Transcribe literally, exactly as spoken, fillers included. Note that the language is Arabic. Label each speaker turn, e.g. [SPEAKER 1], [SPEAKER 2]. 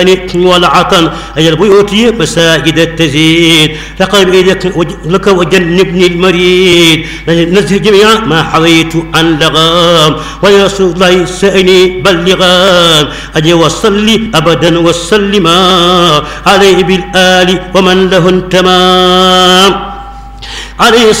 [SPEAKER 1] والعطن أي البيوت مساجد التزيين لقد لك وجنبني المريد نزه جميع ما حويت عن لغام ويا رسول الله سأني بلغام أجي وصلي أبدا وسلما عليه بالآل ومن له تمام عليه